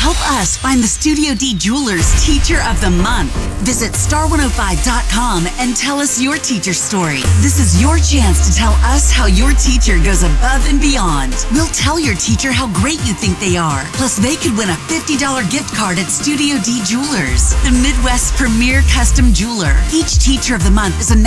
Help us find the Studio D Jewelers Teacher of the Month. Visit star105.com and tell us your teacher story. This is your chance to tell us how your teacher goes above and beyond. We'll tell your teacher how great you think they are. Plus, they could win a $50 gift card at Studio D Jewelers, the Midwest's premier custom jeweler. Each Teacher of the Month is a